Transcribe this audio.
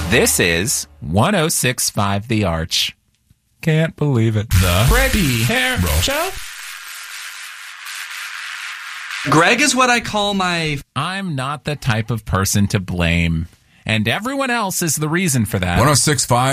This is 106.5 The Arch. Can't believe it. The Greg Hair Show? Greg is what I call my... I'm not the type of person to blame. And everyone else is the reason for that. 106.5